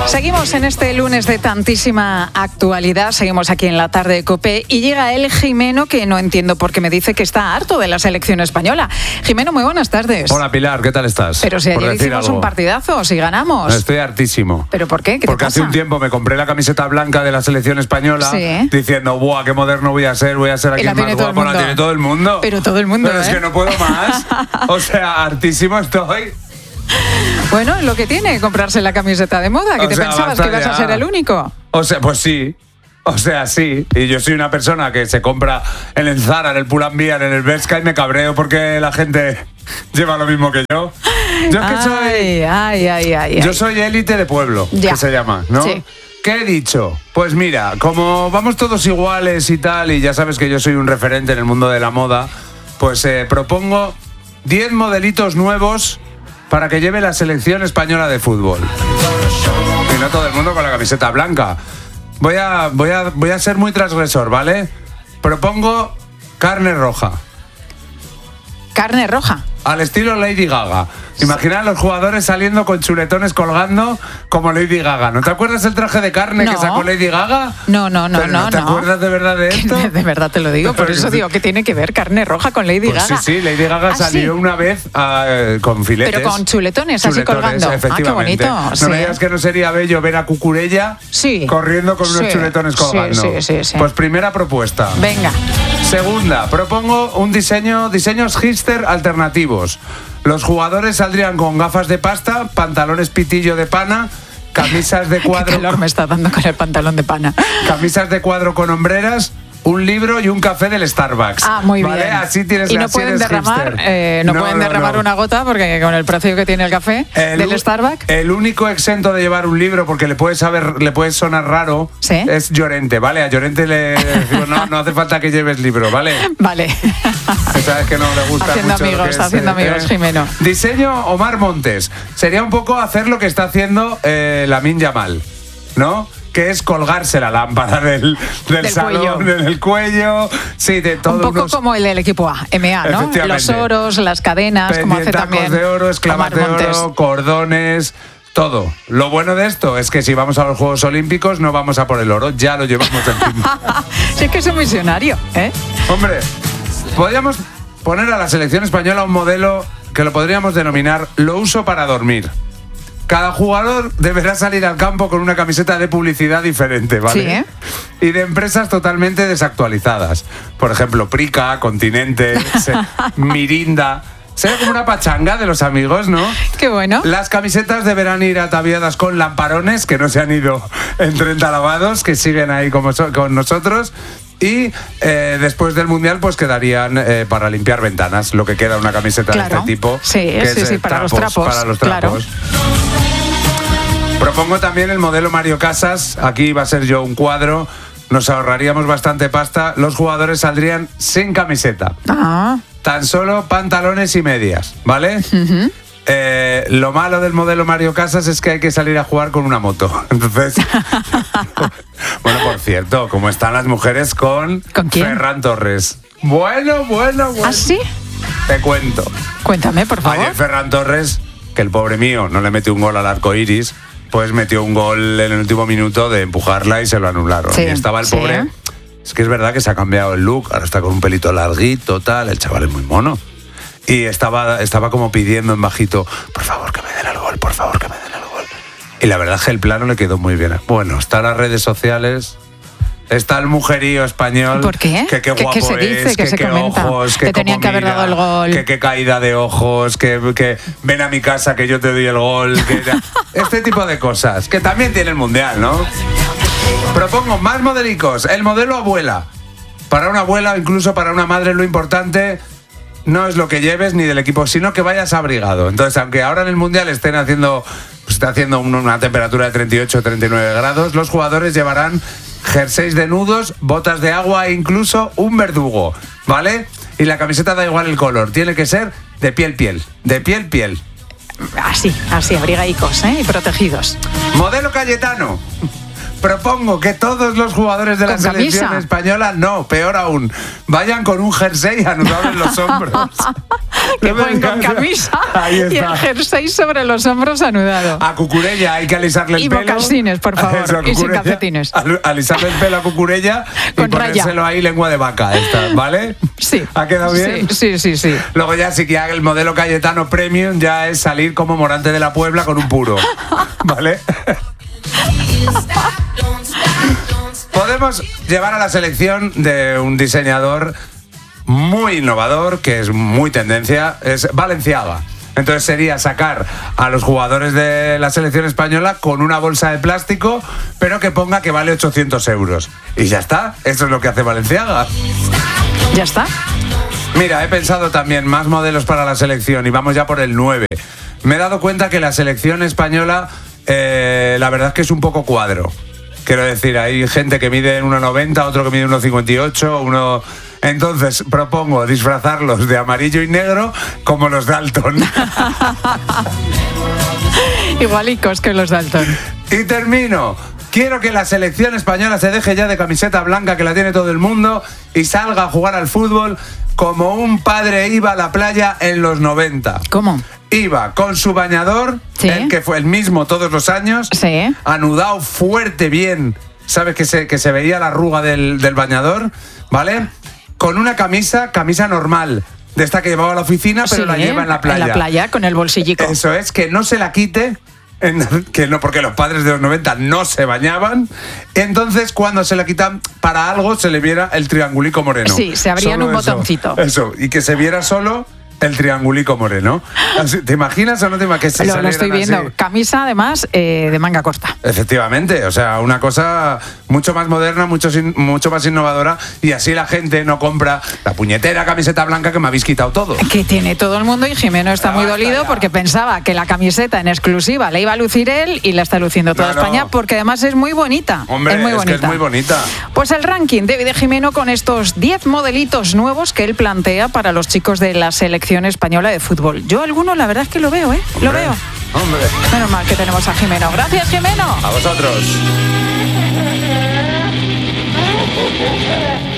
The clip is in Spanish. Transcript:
Seguimos en este lunes de tantísima actualidad, seguimos aquí en la tarde de COPE y llega el Jimeno, que no entiendo por qué me dice que está harto de la selección española. Jimeno, muy buenas tardes. Hola Pilar, ¿qué tal estás? Pero si ayer hicimos un partidazo, si ganamos. Estoy hartísimo. ¿Pero por qué? ¿Qué Porque te pasa? hace un tiempo me compré la camiseta blanca de la selección española, sí, diciendo, ¡buah, qué moderno voy a ser aquí el más guapo! La tiene todo el mundo. Pero todo el mundo, Pero es que no puedo más. O sea, hartísimo estoy. Bueno, lo que tiene comprarse la camiseta de moda, que te pensabas que ibas a ser el único. O sea, pues sí. O sea, sí. Y yo soy una persona que se compra en el Zara, en el Pull&Bear, en el Bershka y me cabreo porque la gente lleva lo mismo que yo. Yo es que soy... Yo soy élite de pueblo, ya, que se llama, ¿no? Sí. ¿Qué he dicho? Pues mira, como vamos todos iguales y tal, y ya sabes que yo soy un referente en el mundo de la moda, pues propongo 10 modelitos nuevos para que lleve la selección española de fútbol. Y no todo el mundo con la camiseta blanca. Voy a ser muy transgresor, ¿vale? Propongo carne roja. ¿Carne roja? Al estilo Lady Gaga. Imagina a los jugadores saliendo con chuletones colgando como Lady Gaga. ¿No te acuerdas el traje de carne que sacó Lady Gaga? No. ¿No te acuerdas de verdad de esto? De verdad te lo digo, por eso digo que tiene que ver carne roja con Lady Gaga. Sí, Lady Gaga salió una vez con filetes. Pero con chuletones así colgando. Efectivamente. Qué bonito. No me digas que no sería bello ver a Cucurella corriendo con unos chuletones colgando. Sí. Pues primera propuesta. Venga. Segunda, propongo diseños hipster alternativos. Los jugadores saldrían con gafas de pasta, pantalones pitillo de pana, camisas de cuadro... Qué calor me está dando con el pantalón de pana. Camisas de cuadro con hombreras, un libro y un café del Starbucks. Ah, muy bien. ¿Vale? Así tienes. Y no pueden derramar, una gota porque con el precio que tiene el café del Starbucks. El único exento de llevar un libro, porque le puede sonar raro, es Llorente, ¿vale? A Llorente le decimos, no hace falta que lleves libro, ¿vale? Vale. Sabes que no le gusta haciendo amigos, Jimeno. Diseño Omar Montes. Sería un poco hacer lo que está haciendo Lamine Yamal, ¿no? Que es colgarse la lámpara del salón, del cuello, sí, de todo. Un poco como el del equipo A, MA, ¿no? Los oros, las cadenas, como hace también de oro, esclavas de oro, cordones, todo. Lo bueno de esto es que si vamos a los Juegos Olímpicos no vamos a por el oro, ya lo llevamos encima. Sí, es que es un visionario, ¿eh? Hombre, podríamos poner a la selección española un modelo que lo podríamos denominar lo uso para dormir. Cada jugador deberá salir al campo con una camiseta de publicidad diferente, ¿vale? Sí, ¿eh? Y de empresas totalmente desactualizadas. Por ejemplo, Prica, Continente, Mirinda. Será como una pachanga de los amigos, ¿no? Qué bueno. Las camisetas deberán ir ataviadas con lamparones que no se han ido en 30 lavados, que siguen ahí con nosotros. Y después del Mundial pues quedarían para limpiar ventanas, lo que queda una camiseta de este tipo. Sí, para los trapos. Para los trapos. Claro. Propongo también el modelo Mario Casas. Aquí va a ser yo un cuadro. Nos ahorraríamos bastante pasta. Los jugadores saldrían sin camiseta. Tan solo pantalones y medias, ¿vale? Uh-huh. Lo malo del modelo Mario Casas es que hay que salir a jugar con una moto. Entonces, bueno, por cierto, ¿cómo están las mujeres con quién? Ferran Torres? Bueno. ¿Ah, sí? Te cuento. Cuéntame, por favor. Ayer Ferran Torres, que el pobre mío no le metió un gol al arco iris, pues metió un gol en el último minuto de empujarla y se lo anularon. Sí, y estaba el pobre... Es que es verdad que se ha cambiado el look, ahora está con un pelito larguito, tal, el chaval es muy mono. Y estaba como pidiendo en bajito, por favor que me den el gol, por favor que me den el gol. Y la verdad es que el plano le quedó muy bien. Bueno, está en las redes sociales, está el mujerío español. ¿Por qué? Que qué guapo ¿Qué se dice? es, ¿Qué se comenta? Ojos, que tenían que haber dado el gol. Que qué caída de ojos, que ven a mi casa que yo te doy el gol. Este tipo de cosas, que también tiene el Mundial, ¿no? Propongo más modelicos, el modelo abuela. Para una abuela o incluso para una madre lo importante no es lo que lleves ni del equipo, sino que vayas abrigado. Entonces, aunque ahora en el Mundial está haciendo una temperatura de 38 o 39 grados, los jugadores llevarán jerseys de nudos, botas de agua e incluso un verdugo, ¿vale? Y la camiseta da igual el color, tiene que ser de piel. Así, abrigaicos, ¿eh? Y protegidos. Modelo Cayetano. Propongo que todos los jugadores de la selección española, no, peor aún, vayan con un jersey anudado en los hombros. Que vayan con camisa y el jersey sobre los hombros anudado. A Cucurella hay que alisarle el pelo. Y mocasines, por favor, y sin calcetines. Alisarle el pelo a Cucurella y ponérselo ahí lengua de vaca, ¿vale? Sí. ¿Ha quedado bien? Sí. Luego ya sí que haga el modelo Cayetano Premium, ya es salir como Morante de la Puebla con un puro, ¿vale? Podemos llevar a la selección de un diseñador muy innovador, que es muy tendencia, es Balenciaga. Entonces sería sacar a los jugadores de la selección española con una bolsa de plástico, pero que ponga que vale 800 euros. Y ya está, eso es lo que hace Balenciaga. ¿Ya está? Mira, he pensado también más modelos para la selección y vamos ya por el 9. Me he dado cuenta que la selección española, la verdad es que es un poco cuadro. Quiero decir, hay gente que mide 1,90, otro que mide 1,58, Entonces propongo disfrazarlos de amarillo y negro como los Dalton. Igualicos que los Dalton. Y termino. Quiero que la selección española se deje ya de camiseta blanca, que la tiene todo el mundo, y salga a jugar al fútbol como un padre iba a la playa en los 90. ¿Cómo? Iba con su bañador, ¿Sí? que fue el mismo todos los años, sí, anudado fuerte bien, ¿sabes? Que se veía la arruga del bañador, ¿vale? Con una camisa normal, de esta que llevaba a la oficina, pero la lleva en la playa. En la playa, con el bolsillico. Eso es, que no se la quite, que no, porque los padres de los 90 no se bañaban. Entonces, cuando se la quitan para algo, se le viera el triangulico moreno. Sí, se abría en un botoncito. Eso, y que se viera solo el triangulico moreno. ¿Te imaginas o no te imaginas? Lo estoy viendo. Así. Camisa, además, de manga corta. Efectivamente, o sea, una cosa mucho más moderna, mucho más innovadora, y así la gente no compra la puñetera camiseta blanca que me habéis quitado todo. Que tiene todo el mundo, y Jimeno está muy dolido porque pensaba que la camiseta en exclusiva la iba a lucir él y la está luciendo toda España, porque además es muy bonita. Hombre, es muy bonita. Que es muy bonita. Pues el ranking de Jimeno con estos 10 modelitos nuevos que él plantea para los chicos de la selección española de fútbol. Yo alguno, la verdad es que lo veo, ¿eh? Lo veo. Hombre. Menos mal que tenemos a Jimeno. Gracias, Jimeno. A vosotros.